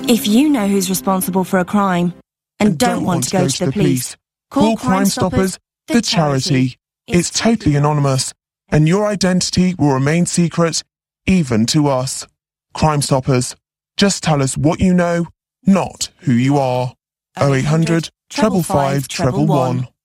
If you know who's responsible for a crime and don't want to go to the police, call Crime Stoppers, the charity. It's totally anonymous, and your identity will remain secret, even to us. Crime Stoppers. Just tell us what you know, not who you are. 0800 555 111.